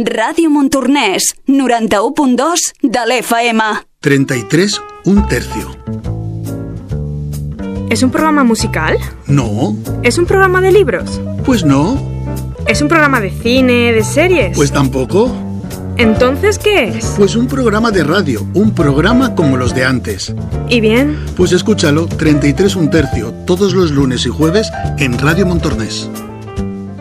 Ràdio Montornès, 91.2 de l'FM. 33 1/3. ¿Es un programa musical? No. ¿Es un programa de libros? Pues no. ¿Es un programa de cine, de series? Pues tampoco. ¿Entonces qué es? Pues un programa de radio, un programa como los de antes. ¿Y bien? Pues escúchalo, 33 1/3, todos los lunes y jueves en Radio Montornès.